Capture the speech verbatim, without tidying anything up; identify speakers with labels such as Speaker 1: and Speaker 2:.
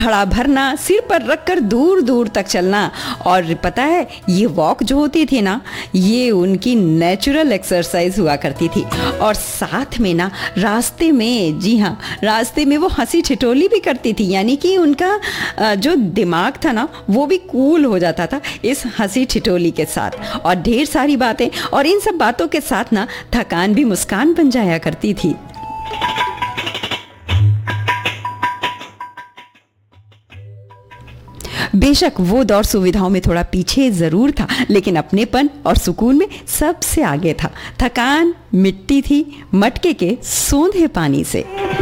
Speaker 1: घड़ा भरना, सिर पर रखकर दूर दूर तक चलना। और पता है ये वॉक जो होती थी ना, ये उनकी नेचुरल एक्सरसाइज हुआ करती थी। और साथ में ना रास्ते में, जी हाँ, रास्ते में वो हंसी ठिठोली भी करती थी, यानी कि उनका जो दिमाग था ना वो भी कूल हो जाता था इस हंसी ठिठोली के साथ। और ढेर सारी बातें, और इन सब बातों के साथ ना थकान भी मुस्कान बन जाया करती थी। बेशक वो दौर सुविधाओं में थोड़ा पीछे ज़रूर था, लेकिन अपनेपन और सुकून में सबसे आगे था। थकान मिट्टी थी मटके के सोंधे पानी से।